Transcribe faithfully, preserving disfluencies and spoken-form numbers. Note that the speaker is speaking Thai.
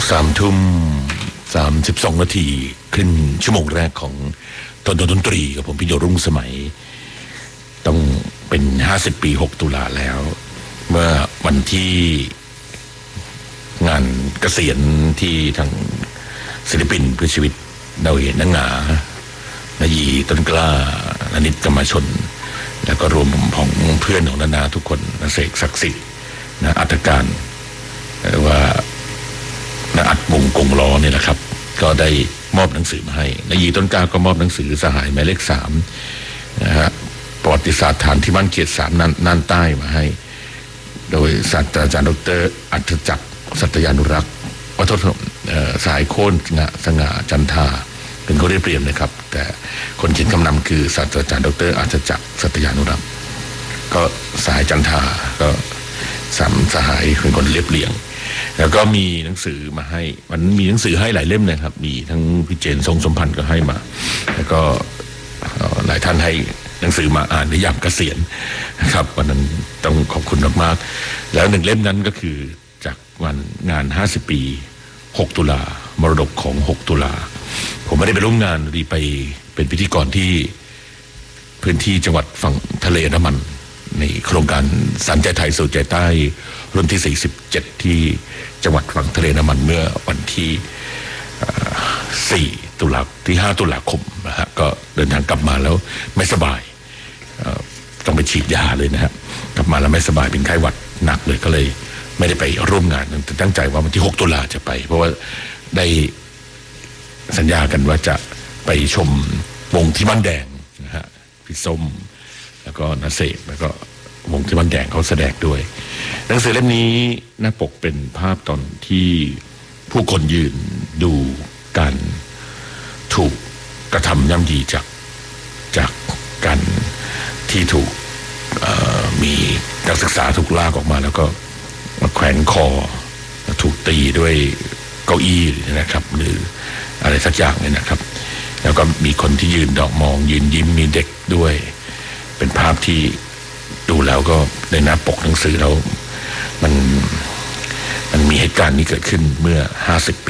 สามทุ่มสามสิบสองนาทีขึ้นชั่วโมงแรกของตอนดนตรีกับผมพิโยรุ่งสมัยต้องเป็นห้าสิบปีหกตุลาแล้วเมื่อวันที่งานเกษียณที่ทางศิลปินเพื่อชีวิตโดยนังหงานายีต้นกล้าอนิจกรรมชนแล้วก็รวมของเพื่อนของนานาทุกคนนักเสกศักดิ์สิทธิ์นะอัตการว่านะอัดวงกงล้อเนี่ยแหละครับก็ได้มอบหนังสือมาให้นายีต้นกล้าก็มอบหนังสือสหายหมายเลขสามนะฮะประวัติศาสตร์ฐานที่มั่นเกียรติสามน่านใต้มาให้โดยศาสตราจารย์ดรอัจฉจักรสัตยานุรักษ์วัฒนสายโค่นงะสง่าจันทาเป็นคนเรียบเรียงนะครับแต่คนเขียนคำนำคือศาสตราจารย์ดรอัจฉจักรสัตยานุรักษ์ก็สายจันทาก็สามสหายเป็นคนเรียบเรียงแล้วก็มีหนังสือมาให้มันมีหนังสือให้หลายเล่มนะครับมีทั้งพี่เจนทรงสมพันธ์ก็ให้มาแล้วก็หลายท่านให้หนังสือมาอ่านในยามเกษียณนะครับวันนั้นต้องขอบคุณมากๆแล้วหนึ่งเล่มนั้นก็คือจากวันงานห้าสิบปีหกตุลามรดกของหกตุลาผมไม่ได้ไปร่วมงานดีไปเป็นพิธีกรที่พื้นที่จังหวัดฝั่งทะเลน้ำมันในโครงการสันใจไทยสู่ใจใต้รุ่นที่สี่สิบเจ็ดที่จังหวัดฝั่งทะเลน้ำมันเมื่อวันที่สี่ตุลาที่ห้าตุลาคมนะฮะก็เดินทางกลับมาแล้วไม่สบายต้องไปฉีดยาเลยนะฮะกลับมาแล้วไม่สบายเป็นไข้หวัดหนักเลยก็เลยไม่ได้ไปร่วมงานแต่ตั้งใจว่าวันที่หกตุลาจะไปเพราะว่าได้สัญญากันว่าจะไปชมวงที่บ้านแดงนะฮะพี่ส้มแล้วก็นาเสกแล้วก็วงที่บ้านแดงเขาแสดงด้วยหนังสือเล่มนี้หน้าปกเป็นภาพตอนที่ผู้คนยืนดูการถูกกระทำย่ำยีจากจากการที่ถูกมีนักศึกษาถูกลากออกมาแล้วก็มาแขวนคอถูกตีด้วยเก้าอี้นะครับหรืออะไรสักอย่างเนี่ยนะครับแล้วก็มีคนที่ยืนดอกมองยืนยิ้มมีเด็กด้วยเป็นภาพที่ดูแล้วก็ในหน้าปกหนังสือแล้วมันมันมีเหตุการณ์นี้เกิดขึ้นเมื่อห้าสิบปี